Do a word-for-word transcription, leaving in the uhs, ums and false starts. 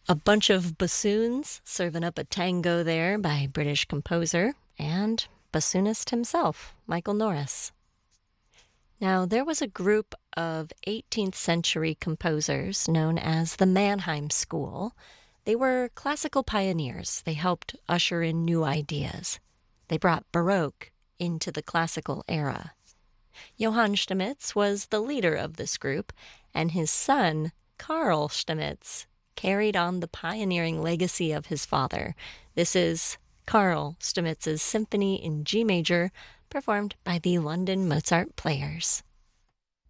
A bunch of bassoons serving up a tango there by British composer and bassoonist himself, Michael Norris. Now, there was a group of eighteenth century composers known as the Mannheim School. They were classical pioneers. They helped usher in new ideas. They brought Baroque into the classical era. Johann Stamitz was the leader of this group, and his son, Carl Stamitz, carried on the pioneering legacy of his father. This is Carl Stamitz's Symphony in G major, performed by the London Mozart Players.